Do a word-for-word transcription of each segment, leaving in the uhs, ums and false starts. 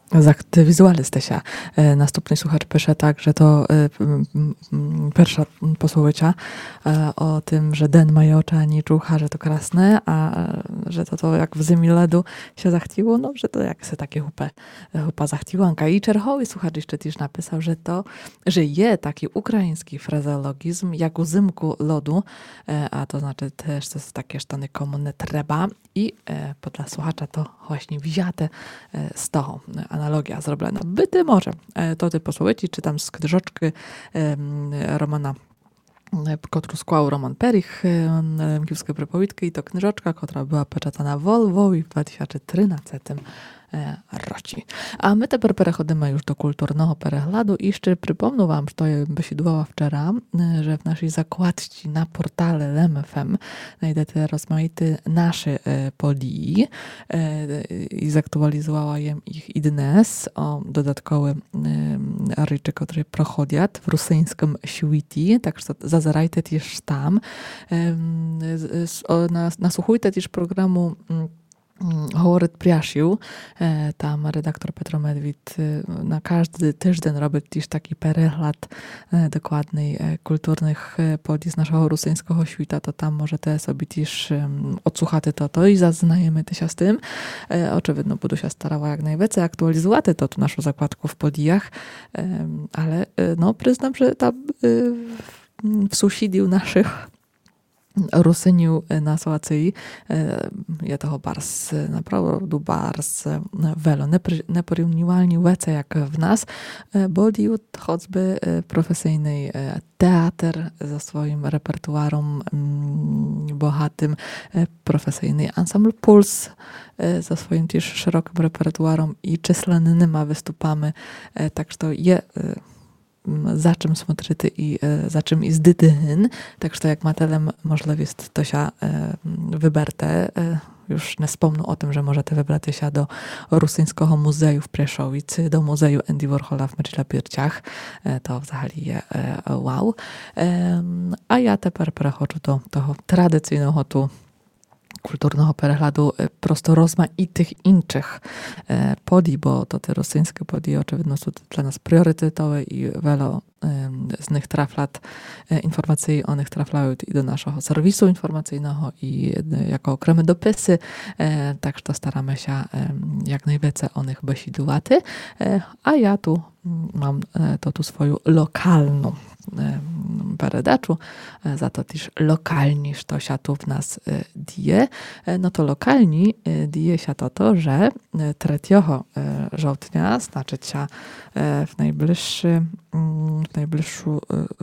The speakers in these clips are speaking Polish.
Zaktywizuali ste się. Następny słuchacz pisze tak, że to pierwsza posłowicia o tym, że den mają oczy, a nie czucha, że to krasne, a że to to jak w zimie ledu się zachciło, no, że to jak se takie hupę, hupa zachciło. I Czerchowy słuchacz jeszcze też napisał, że to, że je taki ukraiński frazeologizm, jak u zymku lodu, a to znaczy też to jest takie sztony komu nie trzeba i podle słuchacza to właśnie wzięte z toho analogia zrobiona. Byty może. To ty posłowieci, czytam z książki Romana, którą skłał Roman Perich, Kiewskie Przypowitki, i to książka, która była peczatana w Lwowie w dwa tysiące trzynastym roці. A my teraz przechodzimy już do kulturnego przeglądu i jeszcze przypomnę wam, że ja wysiadłała wczoraj, że w naszej zakładce na portale L M F M znajdziecie rozmaite nasze podii i zaktualizowała ich i dnes o dodatkowe rzeczy, które przechodzą w rosyjskim świecie, tak że zazerajcie też tam. Nasłuchujcie też programu Говорить Priasiu, tam redaktor Petro Medwid na każdy tydzień robi też taki przegląd dokładny kulturnych podii z naszego rosyjskiego świata, to tam możecie sobie też odsłuchać to, to i zaznajemy się z tym. Oczywiście będę się starała jak najwięcej aktualizować to tu naszą zakładkę w podijach, ale no przyznam, że tam w sąsiediu naszych Rusyniu na Słacji je toho bars naprawdę bardzo wiele. Neporównywanie łece jak w nas, bo choćby profesjonalny teatr ze swoim repertuarem bogatym, profesjonalny ensemble Puls ze swoim też szerokim repertuarem i czyslanymi występami, tak że to je za czym смотрите i za czym i zdydyhyn, tak że jak matelem możliwe jest to się wyberte. Już nie wspomnę o tym, że możecie wybrać się do Rosyjskiego Muzeum w Preszowicy, do Muzeum Andy Warhola w Meczela-Pierciach. To w zasadzie je wow. A ja teraz przechodzę do tego tradycyjnego tu kulturnego przeglądu prosto rozmaitych innych podii, bo to te rosyjskie podii oczywiście są dla nas priorytetowe i wiele z nich traflat informacji o nich traflają i do naszego serwisu informacyjnego i jako okremy dopisy, tak że staramy się jak najwięcej o nich besidувати, a ja tu mam to tu swoją lokalną peredaczu, za to też lokalni, że się tu w nas dzieje. No to lokalni dzieje się to to, że trzeciego żołtnia, znaczy się w najbliższy w najbliższą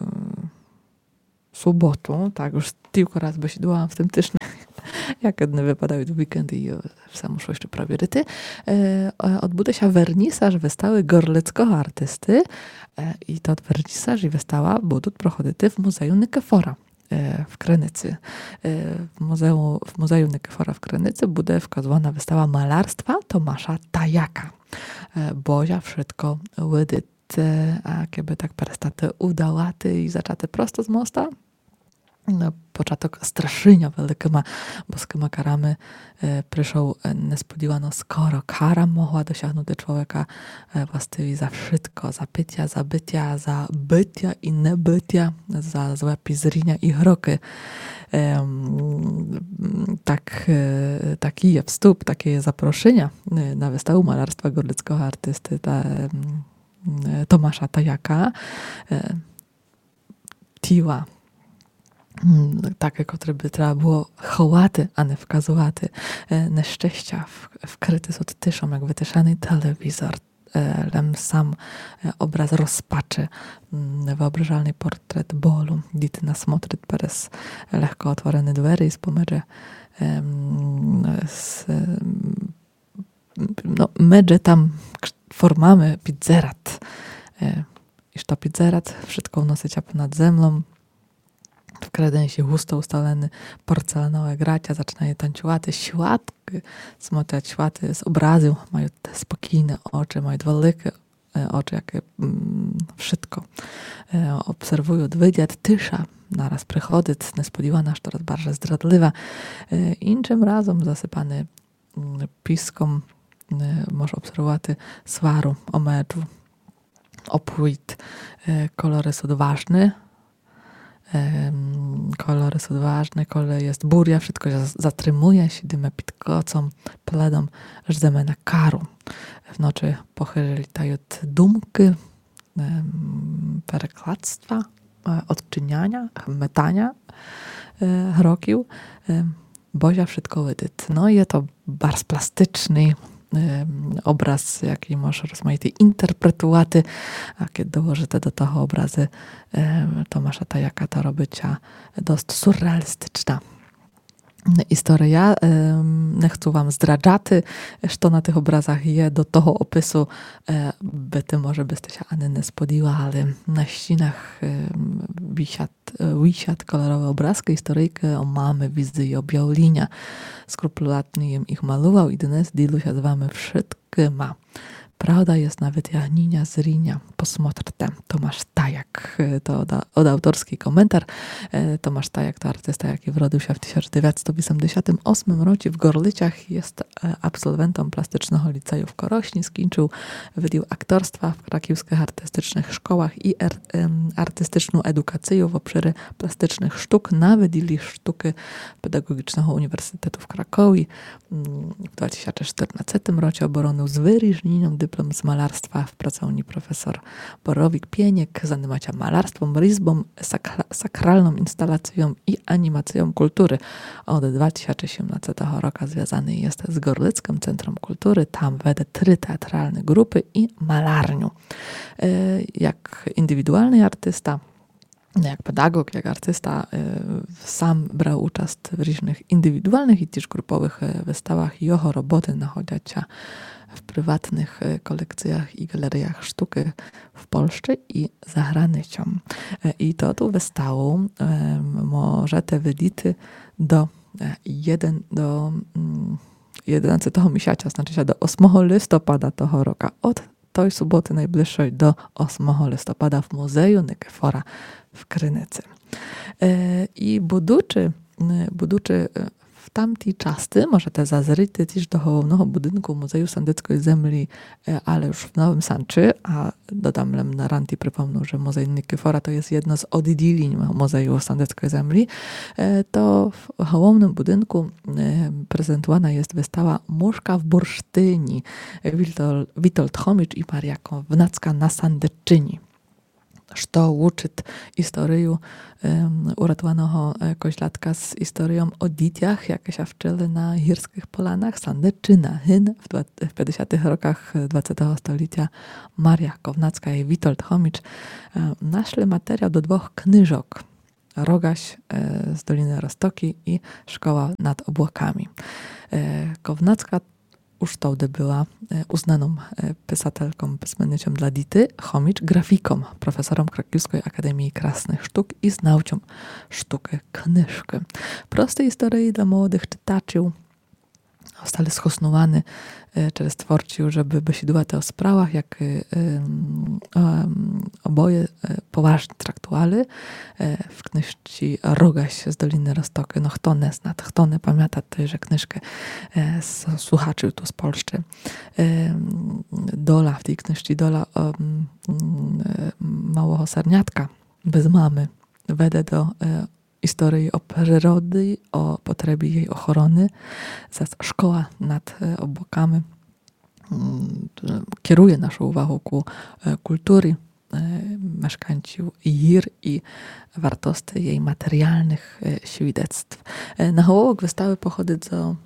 sobotu, tak już tylko raz besiadłam w tym tygodniu, jak jedne wypadały w weekendy i sam muszę jeszcze prawie ty, odbudę się wernisaż wystawy gorleckiego artysty i to wernisaż i wystawa będą prochodzić w Muzeum Nikefora w Krynicy. W Muzeum, w Muzeum Nikefora w Krynicy będzie wskazana wystawa malarstwa Tomasza Tajaka. Bozia wszystko łydyt, a kiedy tak perestate udałaty i zaczęty prosto z mosta, na początek straszenia wielkima boskimi karami e, przyszł niespodziewano skoro kara mogła dosięgnąć do człowieka e, właściwie za wszystko, za pycia, za bycia, za bycia i niebycia, za złe pizrynia i chroky. E, tak, e, taki jest wstup, takie jest zaproszenia na wystawę malarstwa gorlickiego artysty ta, e, Tomasza Tajaka. E, Tiła takie, które by trzeba było chołaty, a nie wkazowaty. Nieszczęścia wkryty są tyszą, jak wytyszany telewizor. Lem sam obraz rozpaczy, wyobrażalny portret bólu. Dity nas смотрит przez lekko otworene drzwi z pomedze no, medze tam formamy pizzerat. Iż to pizzerat, wszystko unosić ponad zemlą. W kredensie husto ustalony porcelanowe gracia, zaczynają tańczowaty światły, smoczać światy z obrazu, mają te spokojne oczy, mają wielkie oczy, jakie mm, wszystko e, obserwują, wydziad, tysza, naraz przychodzi, niespodziewana, aż coraz bardziej zdradliwa. E, inczym razem zasypany mm, piską можна обсервувати свару, омеджу, opójt. Kolory są ważne. Kolory są ważne, kole jest burja, wszystko się zatrzymuje, siedzimy pod kocą, pledą, żdemy na karu. W nocy pochyli tają dumki, perekładztwa, odczyniania, metania rokił. Bozia wszystko wydyt. No i jest to bardzo plastyczny obraz, jaki może rozmaite interpretować, a kiedy dołożyte do tego obrazy, to masz ta jaka to robicia dość surrealistyczna historia. Nie chcę wam zdradzać, co na tych obrazach jest do tego opisu, by ty może byście się ani nie spodziewa, ale na ścianach wisiat, wisiat kolorowe obrazki historyjki o mamy, wizji i objawienia. Skrupulatnie im ich malował i dnes dilusia z wami wszystkie ma. Prawda jest nawet Janinia z Rinia. Posmotrte. Tomasz Tajak. To od, od autorski komentarz. Tomasz Tajak to artysta, jaki urodził się w tysiąc dziewięćset osiemdziesiątym ósmym roku w Gorlicach. Jest absolwentem plastycznego liceum w Korośni. Skończył wydział aktorstwa w krakiewskich artystycznych szkołach i er, artystyczną edukację w obszarze plastycznych sztuk na wydziale sztuki Pedagogicznego Uniwersytetu w Krakowie. W dwa tysiące czternastym roku obronił z wyróżnieniem dyplom z malarstwa w pracowni profesor Borowik-Pieniek, zajmował się malarstwem, ryzbą, sakra, sakralną instalacją i animacją kultury. Od dwa tysiące siedemnastego roku związany jest z Gorlickim Centrum Kultury. Tam wede trzy teatralne grupy i malarniu. Jak indywidualny artysta, jak pedagog, jak artysta, sam brał udział w różnych indywidualnych i też grupowych wystawach. Jego roboty nachodzą się w prywatnych kolekcjach i galeriach sztuki w Polsce i za granicą. I to tu wystawą możecie widzieć do jeden do jedenastego miesiąca, znaczy się do ósmego listopada tego roku. Od tej soboty najbliższej do ósmego listopada w Muzeum Nikifora w Krynicy. I buduczy, buduczy w tamtej czasy, możecie zazryć też do głównego budynku Muzeum Sandyckiej Zemli, ale już w Nowym Sanczy, a dodam na ranti przypomnę, że Muzeum Nikifora to jest jedno z oddzieleń Muzeum Sandyckiej Zemli, to w głównym budynku prezentowana jest wystawa Muszka w bursztyni. Witold Chomicz i Maria Kownacka na Sandyczyni. Co uczyć historię um, uratowanego koźlatka z historią o dzieciach, jakie się wczyły na górskich polanach Sandyczyna. Hyn w pięćdziesiątych rokach dwudziestego stulecia Maria Kownacka i Witold Chomicz um, naszli materiał do dwóch książek. Rogaś e, z Doliny Roztoki i Szkoła nad obłokami. E, Kownacka już wtedy była uznaną pisatelką, pismennicą dla dzieci, Chomicz grafiką, profesorem Krakiewskiej Akademii Krasnych Sztuk i znawcą sztuki knyżki. Proste historii dla młodych czytaczy zostali schosnowani przez twórców, żeby besidować o sprawach, jak oboje poważnie traktowali w knyżce Rogaś z Doliny Roztoki. No kto nie zna, kto nie pamięta tejże knyżkę z słuchaczy tu z Polski. Dola w tej knyżce, dola małego serniatka bez mamy wede do historii o przyrody, o potrzebie jej ochrony. Szkoła nad obłokami kieruje naszą uwagę ku kultury mieszkańców Jir i wartości jej materialnych świadectw. Na hołowok wystawy pochodzi do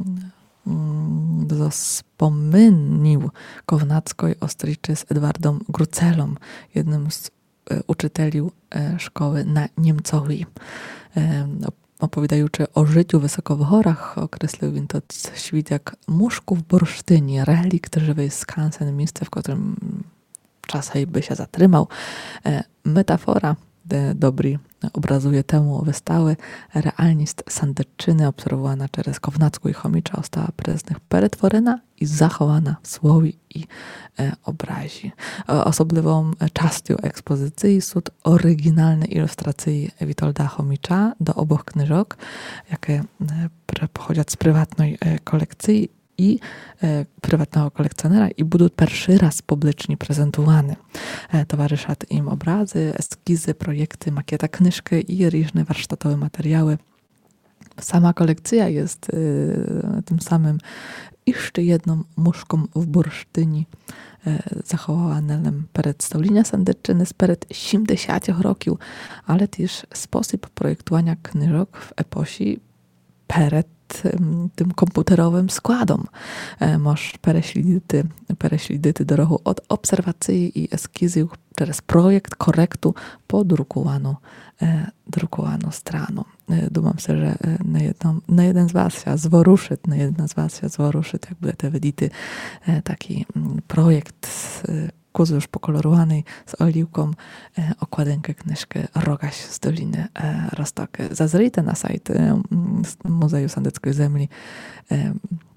do wspomnień Kownackiej Ostryczy z Edwardem Grucelą, jednym z uczyteli szkoły na Niemcowi. Opowiadający o życiu wysoko w górach, określił to świat jak muszku w bursztyni, relikt żywej skansen, miejsce, w którym czasem by się zatrzymał. Metafora dobry obrazuje temu wystawy. Realnost Sandyczyny obserwowana przez Kownacką i Chomicza została przez nich przetworzona i zachowana w słowie i e, obrazi. Osobliwą częścią ekspozycji są oryginalne ilustracje Witolda Chomicza do obu książek, jakie pochodzą z prywatnej kolekcji i e, prywatnego kolekcjonera i budú pierwszy raz publicznie prezentowany. E, towarzysząc im obrazy, eskizy, projekty, makieta knyżki i różne warsztatowe materiały. Sama kolekcja jest e, tym samym jeszcze jedną muszką w bursztyni e, zachowanym przed Stolinia Sandyczczyny sprzed siedemdziesiątych roków, ale też sposób projektowania knyżek w eposi przed tym komputerowym składom. E, Możesz pereślidyty, pereślidyty do ruchu od obserwacji i eskizów przez projekt korektu po drukowaną, e, drukowaną stroną. E, Думam sobie, że na, jedną, na jeden z was się zworuszyć, na jedna z was się zworuszyć, jak będziecie widzieli e, taki projekt e, kuzy już pokolorowanej z oliwką, e, okładenkę knyżkę Rogaś z Doliny e, Roztoky. Zazrite na sajt e, Muzeum Sandeckiej Zemli e,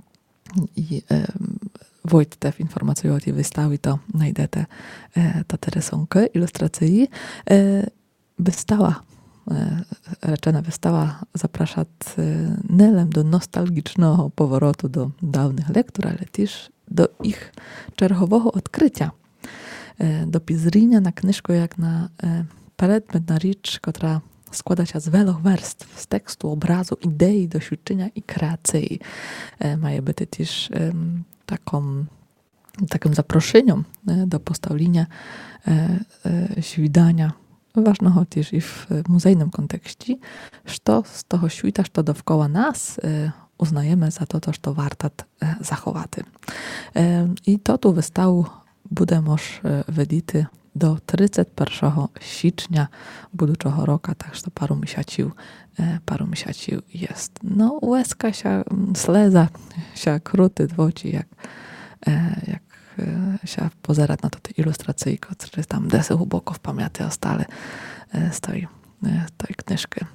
i e, Wojt też informacje o tej wystawie, to znajdziecie e, te rysunki, ilustracje. E, wystawa, e, reczena wystawa zaprasza e, Nelem do nostalgicznego powrotu do dawnych lektur, ale też do ich czerwowego odkrycia. Do pizrinia na knyżku jak na e, predmet, na rzecz, która składa się z wielu warstw, z tekstu, obrazu, idei, doświadczenia i kreacji. E, Maje być też e, taką, takim zaproszeniem e, do postawienia e, e, świdania, ważnego też i w muzejnym kontekście, że z tego świata, że dookoła nas e, uznajemy za to, to warto e, zachować. E, I to tu wystało буде мож видіти до тридцять першого січня будучого року, так що пару місяців, пару місяців є. Ну, łezka się sleza, się kruty w oczy, jak, jak się pozerać na to te ilustracje, które tam desy głęboko w pamięci ostale z tej, tej knyżki,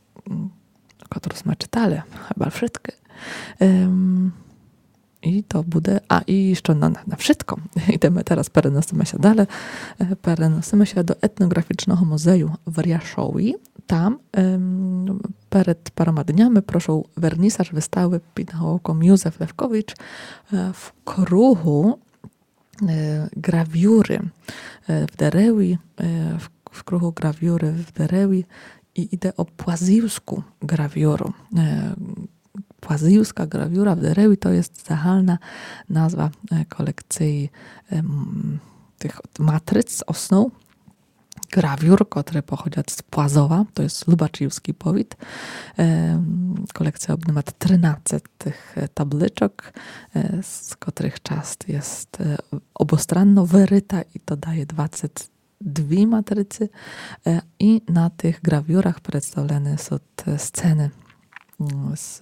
którą sme czytali, chyba wszystkie. Um, I to bude, a i jeszcze na, na wszystko. Idziemy teraz, perenosimy się dalej, perenosimy się do etnograficznego muzeum w Riaszowi. Tam um, przed paroma dniami proszę wernisaż wystawy pod nauką Józef Lewkowicz w kruchu e, grawiury w Derewi, e, w, w kruchu grawiury w Derewi i idę o płaziłsku grawiuru. E, Płaziłska grawiura w Derewi to jest zaghalna nazwa kolekcji um, tych matryc, osnów, grawiur, które pochodzą z Płazowa, to jest lubaczyński powiat. Um, kolekcja ma trzynaście tych tabliczek, z których część jest obostranno wyryta i to daje dwadzieścia dwie matrycy i na tych grawiurach przedstawione są te sceny z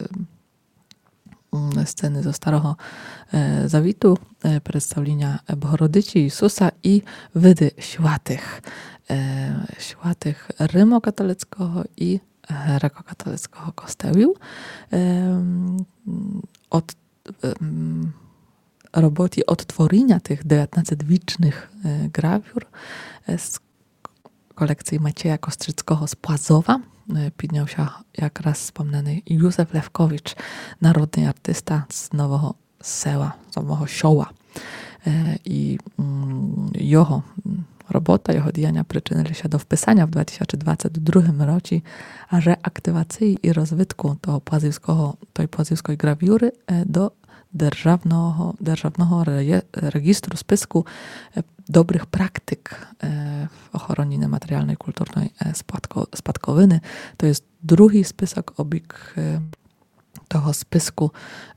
sceny ze Starego Zawitu, przedstawienia Bogorodyci Jezusa i wydy świętych, świętych rymokatolickiego i grekokatolickiego kościołu. Od roboty odtworzenia tych dziewiętnastowiecznych grawiur z kolekcji Macieja Kostrzyckiego z Płazowa podniał się jak raz wspomniany Józef Lewkowicz, narodny artysta z Nowego Seła, z Nowego Sioła. I jego robota, jego działania przyczynili się do wpisania w dwa tysiące dwudziestym drugim roku reaktywacji i rozwitku toho płaziwskiego, tej płaziwskiej grawiury do Державного, Державного Registru Spisku dobrych praktyk w ochronie niematerialnej kulturnej spadkowiny. To jest drugi spisek obieg toho spisku,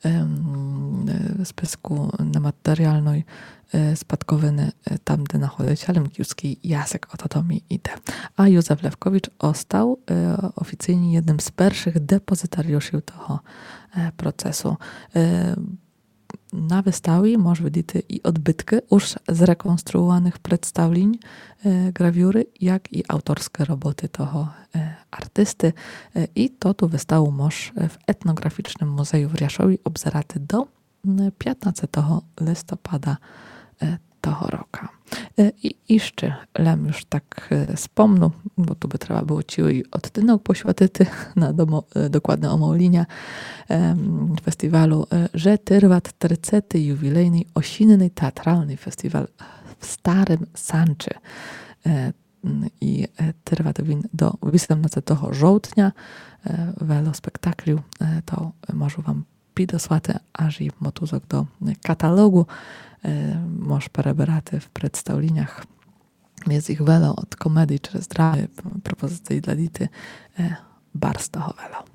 spisku niematerialnej spadkowiny, tam gdzie nachodzicielem kiewski Jacek, o to to mi idzie. A Józef Lewkowicz został oficjalnie jednym z pierwszych depozytariuszy tego procesu. Na wystawie można widzieć i odbytki już zrekonstruowanych przedstawień e, grawiury, jak i autorskie roboty tego e, artysty. E, I to tu wystawę można w etnograficznym muzeum w Riaszowi obzerać do piętnastego listopada e, toho roka. I jeszcze lem już tak spomnu, bo tu by trzeba było ci i odtynok poświatity na domo, dokładne omowlinia festiwalu, że tyrwat tercety jubilejny osinny teatralny festiwal w Starym Sanczy. I tyrwat win do osiemnastego żołtnia welo spektakliu, to może wam pidosłate aż i motuzok do katalogu. Moż pereberaty w przedstawleniach. Jest ich welo od komedii przez dramy, propozycji dla dity. Bardzo toho welo.